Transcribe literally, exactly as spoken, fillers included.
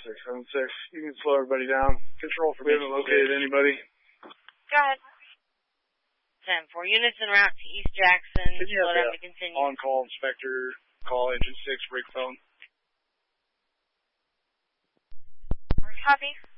six seven six. You can slow everybody down. Control for me. We haven't located anybody. Go ahead. ten four. Units en route to East Jackson. Did you Slow have down to continue. on-call inspector call engine six, break phone? Copy.